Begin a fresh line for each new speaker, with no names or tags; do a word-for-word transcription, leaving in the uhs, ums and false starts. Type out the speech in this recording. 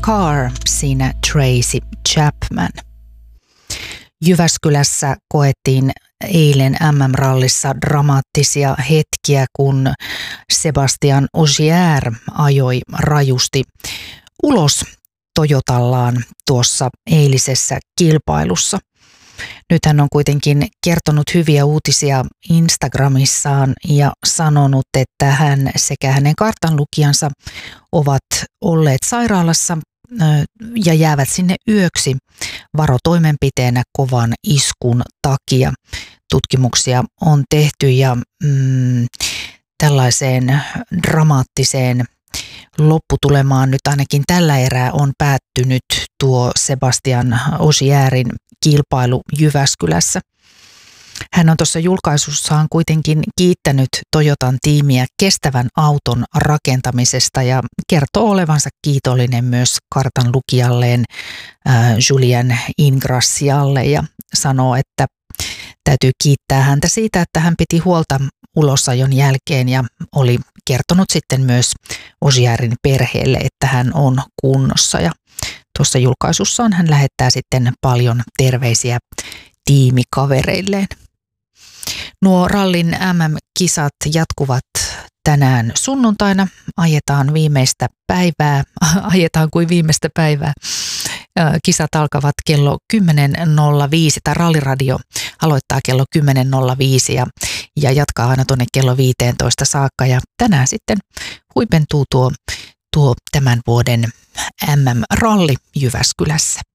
Car, siinä Tracy Chapman. Jyväskylässä koettiin eilen M M-rallissa dramaattisia hetkiä, kun Sebastian Ogier ajoi rajusti ulos Toyotallaan tuossa eilisessä kilpailussa. Nyt hän on kuitenkin kertonut hyviä uutisia Instagramissaan ja sanonut, että hän sekä hänen kartanlukijansa ovat olleet sairaalassa ja jäävät sinne yöksi varotoimenpiteenä kovan iskun takia. Tutkimuksia on tehty ja mm, tällaiseen dramaattiseen lopputulemaan nyt ainakin tällä erää on päättynyt tuo Sebastian Ogierin kilpailu Jyväskylässä. Hän on tuossa julkaisussaan kuitenkin kiittänyt Toyotan tiimiä kestävän auton rakentamisesta ja kertoo olevansa kiitollinen myös kartan lukijalleen äh, Julien Ingrassialle ja sanoo, että täytyy kiittää häntä siitä, että hän piti huolta ulosajon jälkeen ja oli kertonut sitten myös Ogierin perheelle, että hän on kunnossa. Ja tuossa julkaisussaan hän lähettää sitten paljon terveisiä tiimikavereilleen. Nuo rallin M M-kisat jatkuvat tänään sunnuntaina. Ajetaan viimeistä päivää, ajetaan kuin viimeistä päivää. Kisat alkavat kello kymmenen nolla viisi, tai ralliradio aloittaa kello kymmenen nolla viisi ja, ja jatkaa aina tuonne kello viisitoista saakka. Ja tänään sitten huipentuu tuo, tuo tämän vuoden M M-ralli Jyväskylässä.